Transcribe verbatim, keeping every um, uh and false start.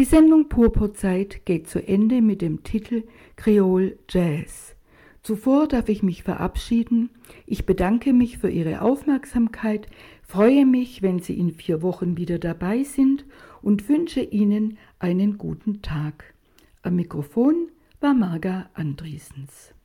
Die Sendung Purpurzeit geht zu Ende mit dem Titel Creole Jazz. Zuvor darf ich mich verabschieden. Ich bedanke mich für Ihre Aufmerksamkeit, freue mich, wenn Sie in vier Wochen wieder dabei sind und wünsche Ihnen einen guten Tag. Am Mikrofon war Marga Andriessens.